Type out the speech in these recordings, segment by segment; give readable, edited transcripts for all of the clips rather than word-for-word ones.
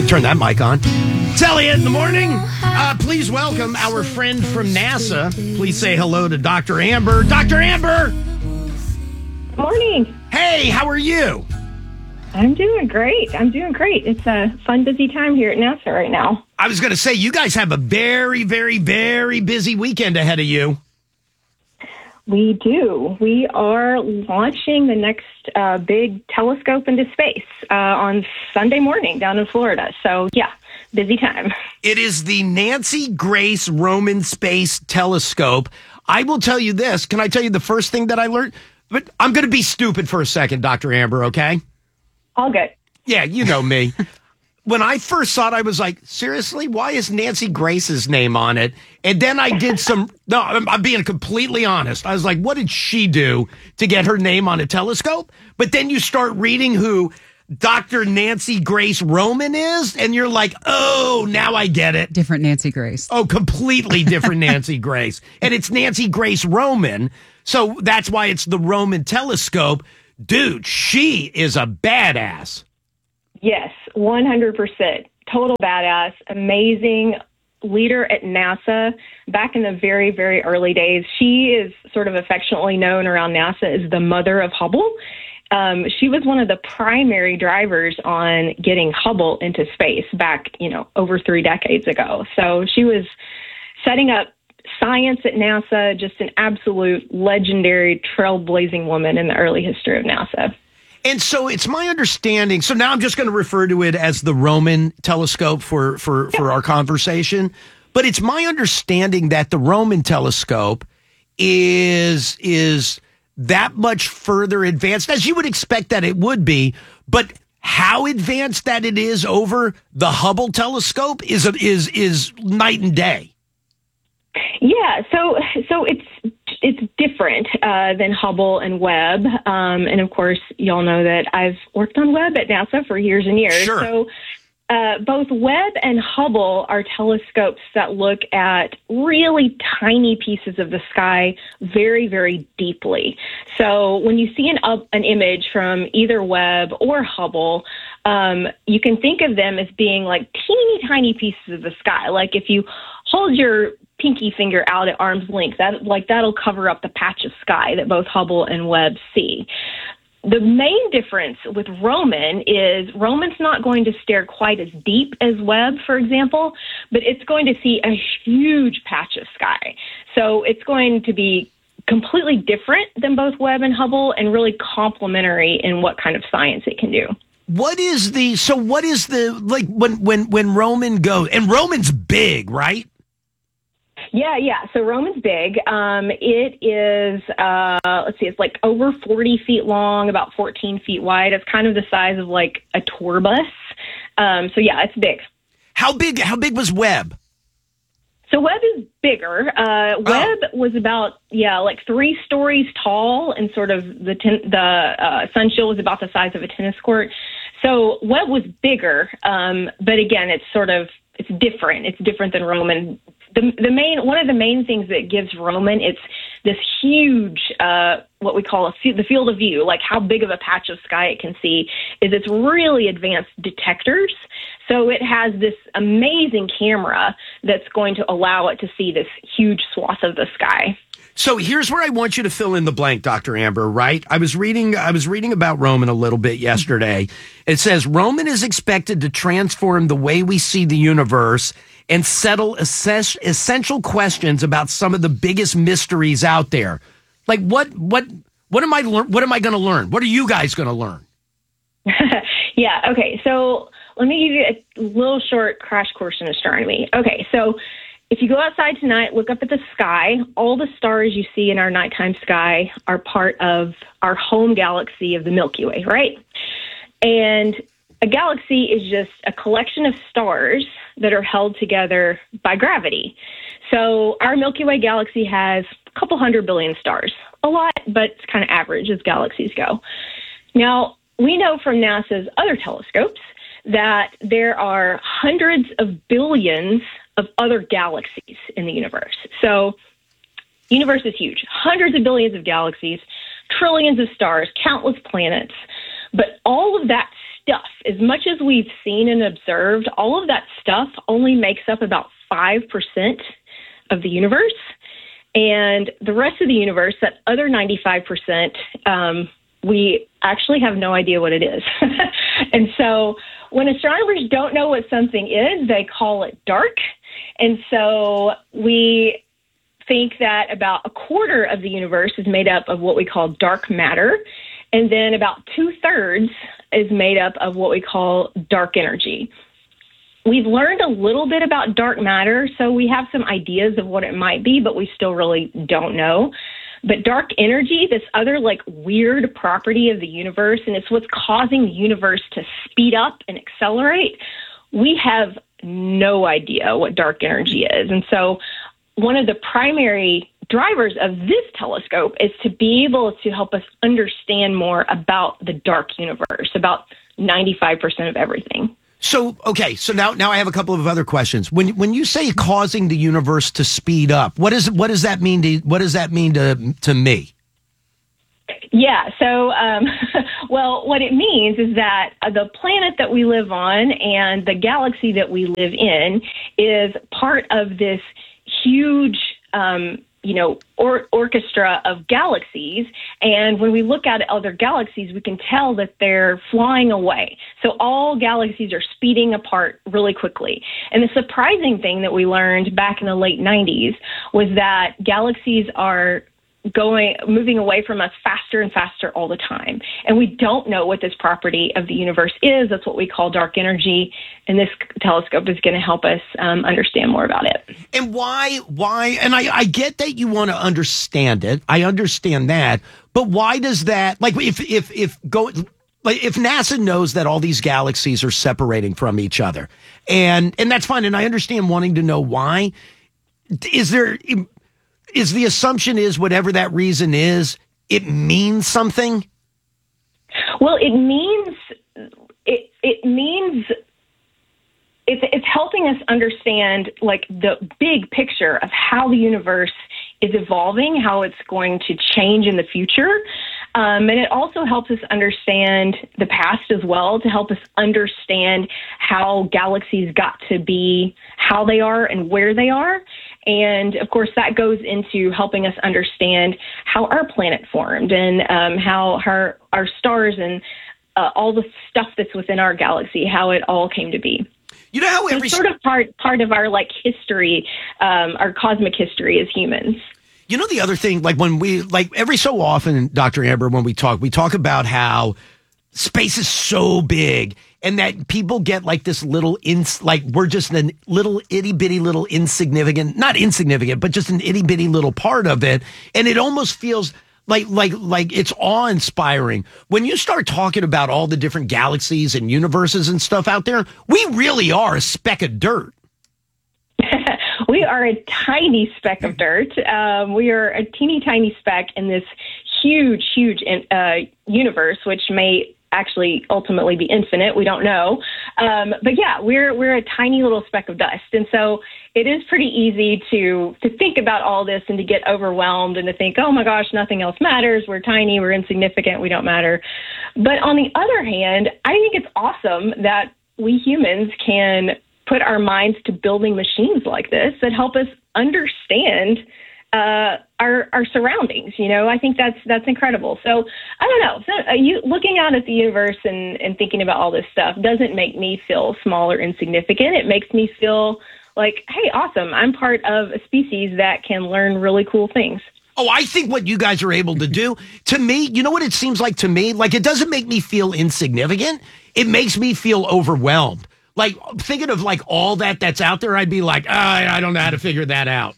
Turn that mic on. It's Elliot in the morning. Please welcome our friend from NASA. Please say hello to Dr. Amber. Dr. Amber! Morning. Hey, how are you? I'm doing great. It's a fun, busy time here at NASA right now. I was going to say, you guys have a very, very, very busy weekend ahead of you. We do. We are launching the next big telescope into space on Sunday morning down in Florida. So, yeah, busy time. It is the Nancy Grace Roman Space Telescope. I will tell you this. Can I tell you the first thing that I learned? But I'm going to be stupid for a second, Dr. Amber, okay? All good. Yeah, you know me. When I first saw it, I was like, seriously, why is Nancy Grace's name on it? And then I did no, I'm being completely honest. I was like, what did she do to get her name on a telescope? But then you start reading who Dr. Nancy Grace Roman is, and you're like, oh, now I get it. Different Nancy Grace. Oh, completely different Nancy Grace. And it's Nancy Grace Roman, so that's why it's the Roman telescope. Dude, she is a badass. Yes, 100%. Total badass. Amazing leader at NASA back in the very, very early days. She is sort of affectionately known around NASA as the mother of Hubble. She was one of the primary drivers on getting Hubble into space back, over 3 decades ago. So she was setting up science at NASA, just an absolute legendary, trailblazing woman in the early history of NASA. And so it's my understanding. So now I'm just going to refer to it as the Roman telescope for our conversation. But it's my understanding that the Roman telescope is that much further advanced, as you would expect that it would be. But how advanced that it is over the Hubble telescope is night and day. Yeah, so it's different than Hubble and Webb, and of course, y'all know that I've worked on Webb at NASA for years and years. Sure. So both Webb and Hubble are telescopes that look at really tiny pieces of the sky very, very deeply. So when you see an image from either Webb or Hubble, you can think of them as being like teeny tiny pieces of the sky. Like if you hold your pinky finger out at arm's length, that'll cover up the patch of sky that both Hubble and Webb see. The main difference with Roman is Roman's not going to stare quite as deep as Webb, for example, but it's going to see a huge patch of sky. So it's going to be completely different than both Webb and Hubble and really complementary in what kind of science it can do. What is the like when Roman goes, and Roman's big, right? Yeah. So Roman's big. It is, it's like over 40 feet long, about 14 feet wide. It's kind of the size of like a tour bus. So yeah, it's big. How big was Webb? So Webb is bigger. Webb was about, like 3 stories tall, and sort of the sun shield was about the size of a tennis court. So Webb was bigger, but again, it's different. It's different than Roman. One of the main things that gives Roman it's this huge, what we call the field of view, like how big of a patch of sky it can see, is it's really advanced detectors. So it has this amazing camera that's going to allow it to see this huge swath of the sky. So here's where I want you to fill in the blank, Dr. Amber, right? I was reading about Roman a little bit yesterday. It says Roman is expected to transform the way we see the universe and settle essential questions about some of the biggest mysteries out there. Like what am I going to learn? What are you guys going to learn? Yeah. Okay. So let me give you a little short crash course in astronomy. Okay. So if you go outside tonight, look up at the sky. All the stars you see in our nighttime sky are part of our home galaxy of the Milky Way, right? And a galaxy is just a collection of stars that are held together by gravity. So our Milky Way galaxy has a couple 100 billion stars. A lot, but it's kind of average as galaxies go. Now, we know from NASA's other telescopes that there are hundreds of billions of other galaxies in the universe. So the universe is huge. Hundreds of billions of galaxies, trillions of stars, countless planets. But all of that stuff, as much as we've seen and observed, all of that stuff only makes up about 5% of the universe. And the rest of the universe, that other 95%, we actually have no idea what it is. And so when astronomers don't know what something is, they call it dark. And so we think that about a quarter of the universe is made up of what we call dark matter. And then about 2/3 is made up of what we call dark energy. We've learned a little bit about dark matter, so we have some ideas of what it might be, but we still really don't know. But dark energy, this other like weird property of the universe, and it's what's causing the universe to speed up and accelerate, we have no idea what dark energy is. And so one of the primary drivers of this telescope is to be able to help us understand more about the dark universe, about 95% of everything. So, okay, so now I have a couple of other questions. When you say causing the universe to speed up, what does that mean to me? Yeah, so, well, what it means is that the planet that we live on and the galaxy that we live in is part of this huge, orchestra of galaxies. And when we look at other galaxies, we can tell that they're flying away. So all galaxies are speeding apart really quickly. And the surprising thing that we learned back in the late 90s was that galaxies are moving away from us faster and faster all the time. And we don't know what this property of the universe is. That's what we call dark energy. And this telescope is going to help us understand more about it. And why, and I get that you want to understand it. I understand that. But why does that, like, if NASA knows that all these galaxies are separating from each other, and that's fine. And I understand wanting to know why. Is the assumption is whatever that reason is, it means something? Well, it means it's helping us understand like the big picture of how the universe is evolving, how it's going to change in the future. And it also helps us understand the past as well, to help us understand how galaxies got to be how they are and where they are. And, of course, that goes into helping us understand how our planet formed and how our stars and all the stuff that's within our galaxy, how it all came to be. You know how it's sort of part of our like history, our cosmic history as humans. You know, the other thing, like when every so often, Dr. Amber, when we talk about how space is so big and that people get like this little, we're just a little itty bitty little insignificant, not insignificant, but just an itty bitty little part of it. And it almost feels like it's awe-inspiring. When you start talking about all the different galaxies and universes and stuff out there, we really are a speck of dirt. We are a tiny speck of dirt. We are a teeny tiny speck in this huge universe, which may actually ultimately be infinite. We don't know. But yeah, we're a tiny little speck of dust. And so it is pretty easy to think about all this and to get overwhelmed and to think, oh my gosh, nothing else matters. We're tiny, we're insignificant, we don't matter. But on the other hand, I think it's awesome that we humans can put our minds to building machines like this that help us understand our surroundings. You know, I think that's incredible. So I don't know. So, you looking out at the universe and thinking about all this stuff doesn't make me feel small or insignificant. It makes me feel like, hey, awesome. I'm part of a species that can learn really cool things. Oh, I think what you guys are able to do, to me, you know what it seems like to me? Like, it doesn't make me feel insignificant. It makes me feel overwhelmed. Like, thinking of like all that's out there, I'd be like, I don't know how to figure that out.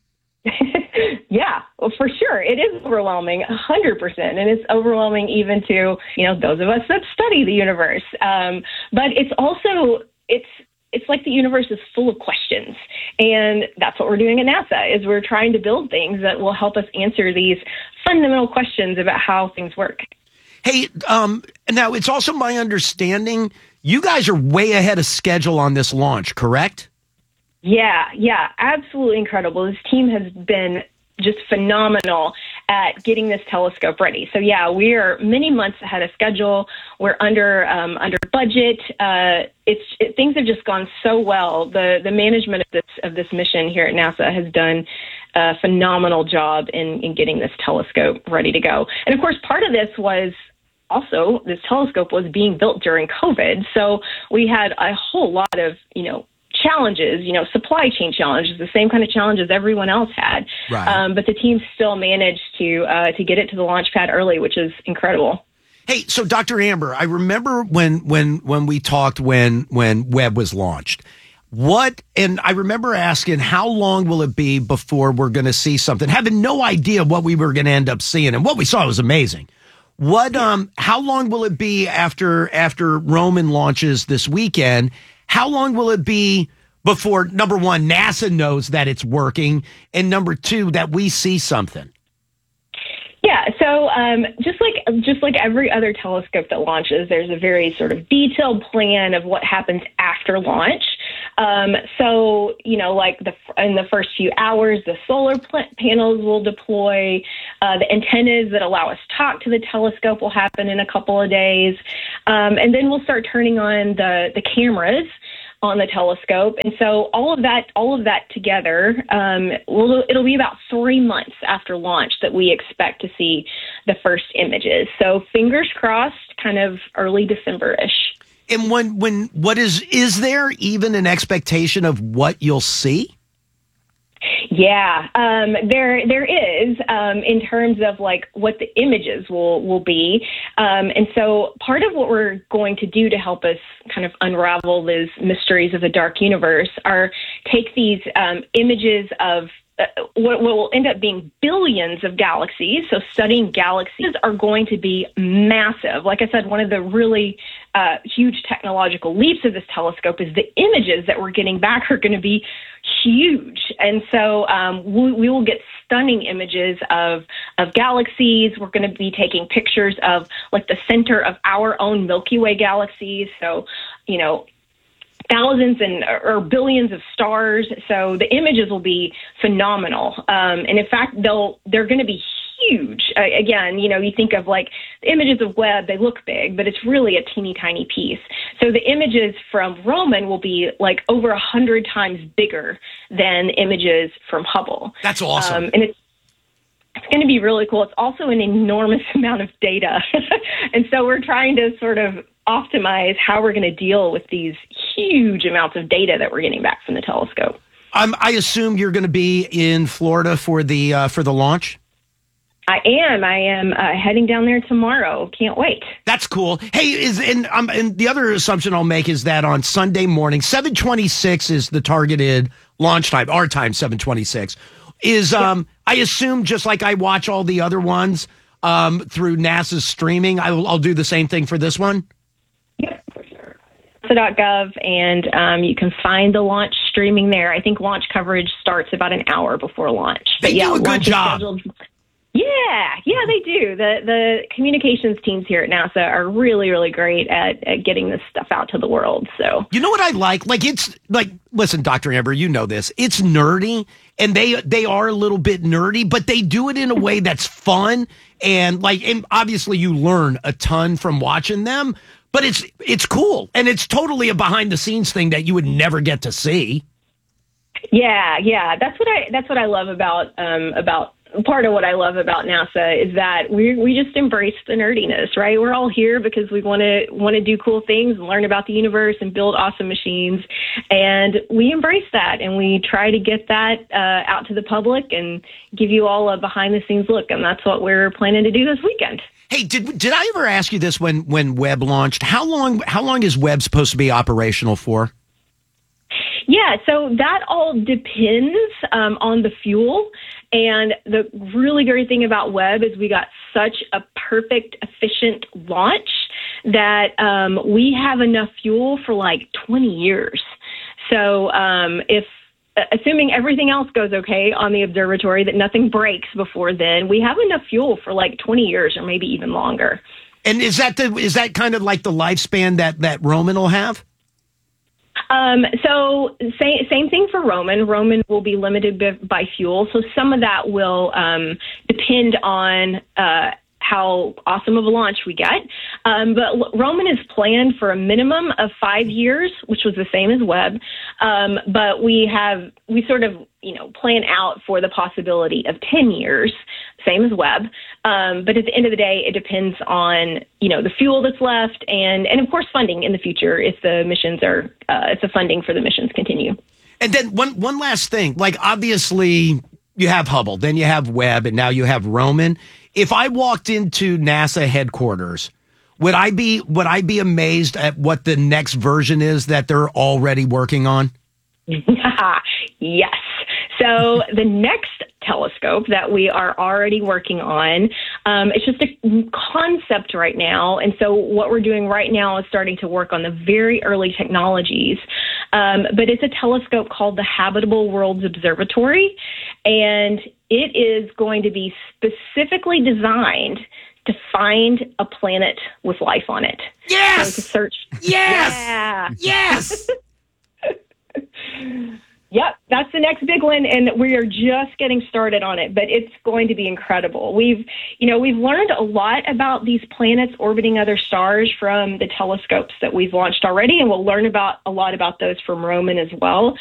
Yeah, well, for sure. It is overwhelming, 100%. And it's overwhelming even to, those of us that study the universe. But it's also, it's like the universe is full of questions. And that's what we're doing at NASA, is we're trying to build things that will help us answer these fundamental questions about how things work. Hey, now it's also my understanding you guys are way ahead of schedule on this launch, correct? Yeah, absolutely incredible. This team has been just phenomenal at getting this telescope ready. So yeah, we are many months ahead of schedule. We're under budget. Things have just gone so well. The management of this mission here at NASA has done a phenomenal job in getting this telescope ready to go. And of course, part of this was also this telescope was being built during COVID. So we had a whole lot of, challenges, supply chain challenges, the same kind of challenges everyone else had. Right. But the team still managed to get it to the launch pad early, which is incredible. Hey, so Dr. Amber, I remember when we talked when Webb was launched. And I remember asking, how long will it be before we're going to see something? Having no idea what we were going to end up seeing, and what we saw was amazing. How long will it be after Roman launches this weekend? How long will it be before, number one, NASA knows that it's working, and number two, that we see something? Yeah, so just like every other telescope that launches, there's a very sort of detailed plan of what happens after launch. So, in the first few hours, the solar panels will deploy. The antennas that allow us to talk to the telescope will happen in a couple of days. And then we'll start turning on the cameras on the telescope. And so all of that together, it'll be about 3 months after launch that we expect to see the first images. So fingers crossed, kind of early December-ish. And is there even an expectation of what you'll see? Yeah, there is, in terms of like what the images will be. And so part of what we're going to do to help us kind of unravel those mysteries of the dark universe are take these images of what will end up being billions of galaxies. So studying galaxies are going to be massive. Like I said, one of the really huge technological leaps of this telescope is the images that we're getting back are going to be huge. And so we will get stunning images of galaxies. We're going to be taking pictures of like the center of our own Milky Way galaxies. So, thousands or billions of stars. So the images will be phenomenal. And in fact, they're going to be huge. Again, you think of like the images of Webb, they look big, but it's really a teeny tiny piece. So the images from Roman will be like over 100 times bigger than images from Hubble. That's awesome. And it's going to be really cool. It's also an enormous amount of data. And so we're trying to sort of optimize how we're going to deal with these huge amounts of data that we're getting back from the telescope. I assume you're going to be in Florida for the launch? I am heading down there tomorrow. Can't wait. That's cool. Hey, and the other assumption I'll make is that on Sunday morning, 7:26 is the targeted launch time. Our time, 7:26 is. Yeah. I assume just like I watch all the other ones through NASA's streaming, I'll do the same thing for this one. Yep, for sure. NASA.gov, and you can find the launch streaming there. I think launch coverage starts about an hour before launch. They do a good job. Yeah, they do. The communications teams here at NASA are really, really great at getting this stuff out to the world. So you know what I like? Like it's like, listen, Dr. Amber, you know this. It's nerdy, and they are a little bit nerdy, but they do it in a way that's fun and obviously you learn a ton from watching them. But it's cool, and it's totally a behind the scenes thing that you would never get to see. Yeah, that's what I love about part of what I love about NASA is that we just embrace the nerdiness, right? We're all here because we want to do cool things and learn about the universe and build awesome machines, and we embrace that, and we try to get that out to the public and give you all a behind the scenes look, and that's what we're planning to do this weekend. Hey, did I ever ask you this when Webb launched? How long is Webb supposed to be operational for? Yeah, so that all depends on the fuel. And the really great thing about Webb is we got such a perfect, efficient launch that we have enough fuel for like 20 years. So assuming everything else goes okay on the observatory, that nothing breaks before then, we have enough fuel for like 20 years or maybe even longer. And is that kind of like the lifespan that Roman will have? So same thing for Roman. Roman will be limited by fuel, so some of that will depend on how awesome of a launch we get. But Roman is planned for a minimum of 5 years, which was the same as Webb. But we sort of, plan out for the possibility of 10 years, same as Webb. But at the end of the day, it depends on, the fuel that's left and of course funding in the future if the missions if the funding for the missions continue. And then one last thing, like obviously you have Hubble, then you have Webb, and now you have Roman. If I walked into NASA headquarters, would I be amazed at what the next version is that they're already working on? Yes. So the next telescope that we are already working on, it's just a concept right now. And so what we're doing right now is starting to work on the very early technologies. But it's a telescope called the Habitable Worlds Observatory. And it is going to be specifically designed to find a planet with life on it. Yes! So to search. Yes! Yeah. Yes! Yep, that's the next big one, and we are just getting started on it, but it's going to be incredible. We've learned a lot about these planets orbiting other stars from the telescopes that we've launched already, and we'll learn a lot about those from Roman as well.